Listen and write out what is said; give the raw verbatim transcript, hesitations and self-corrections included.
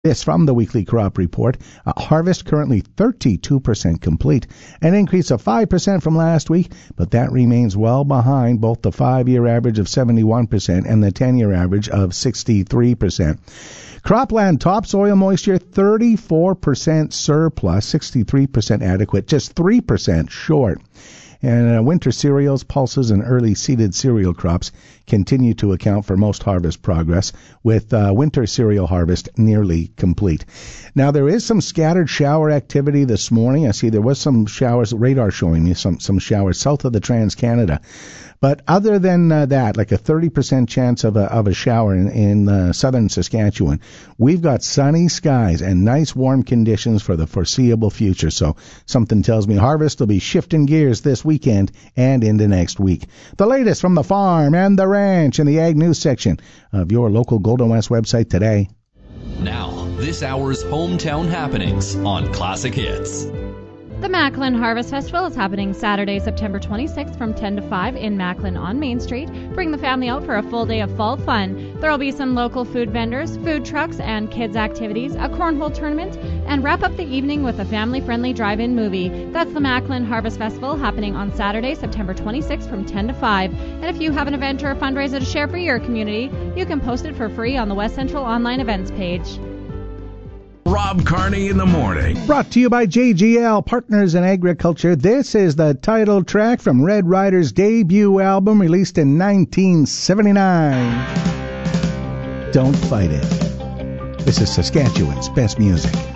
This from the weekly crop report. Uh, harvest currently thirty-two percent complete, an increase of five percent from last week, but that remains well behind both the five-year average of seventy-one percent and the ten-year average of sixty-three percent. Cropland topsoil moisture, thirty-four percent surplus, sixty-three percent adequate, just three percent short. And uh, winter cereals, pulses, and early seeded cereal crops continue to account for most harvest progress, with uh, winter cereal harvest nearly complete. Now, there is some scattered shower activity this morning. I see there was some showers, radar showing me some, some showers south of the Trans-Canada. But other than uh, that, like a thirty percent chance of a, of a shower in, in uh, southern Saskatchewan, we've got sunny skies and nice warm conditions for the foreseeable future. So something tells me harvest will be shifting gears this weekend and into next week. The latest from the farm and the ranch in the Ag News section of your local Golden West website today. Now, this hour's hometown happenings on Classic Hits. The Macklin Harvest Festival is happening Saturday, September twenty-sixth from ten to five in Macklin on Main Street. Bring the family out for a full day of fall fun. There will be some local food vendors, food trucks, and kids' activities, a cornhole tournament, and wrap up the evening with a family-friendly drive-in movie. That's the Macklin Harvest Festival happening on Saturday, September twenty-sixth from ten to five. And if you have an event or a fundraiser to share for your community, you can post it for free on the West Central Online Events page. Rob Carney in the morning. Brought to you by J G L, Partners in Agriculture. This is the title track from Red Rider's debut album released in nineteen seventy-nine. Don't Fight It. This is Saskatchewan's best music.